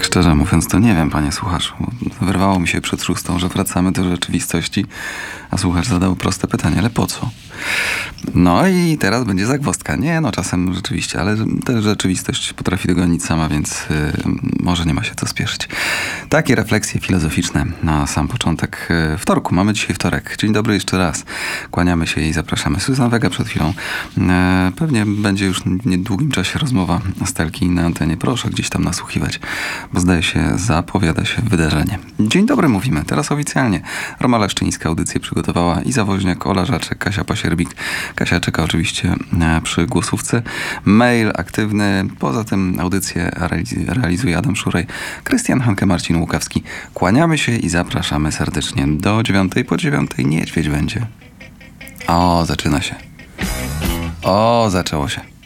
Szczerze mówiąc, to nie wiem, panie słuchaczu. Wyrwało mi się przed 6, że wracamy do rzeczywistości, a słuchacz zadał proste pytanie, ale po co? No i teraz będzie zagwozdka. Nie, no czasem rzeczywiście, ale ta rzeczywistość potrafi dogonić sama, więc może nie ma się co spieszyć. Takie refleksje filozoficzne na sam początek wtorku. Mamy dzisiaj wtorek. Dzień dobry jeszcze raz. Kłaniamy się i zapraszamy. Susan Vega przed chwilą. Pewnie będzie już w niedługim czasie rozmowa Stelki na antenie. Proszę gdzieś tam nasłuchiwać, bo zdaje się, zapowiada się wydarzenie. Dzień dobry mówimy. Teraz oficjalnie. Roma Leszczyńska audycję przygotowała i Woźniak, Ola Żaczek, Kasia Pasierbik. Kasia czeka oczywiście przy głosówce. Mail aktywny. Poza tym audycję realizuje Adam Szurej, Krystian Hanke, Marcin Łukawski. Kłaniamy się i zapraszamy serdecznie do 9. Po 9 niedźwiedź będzie. O, zaczyna się. O, zaczęło się.